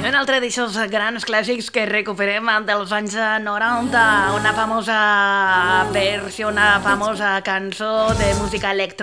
Un altre d'aixòs grans clàssics que recuperem dels anys 90, una famosa versió, una famosa cançó de música electrònica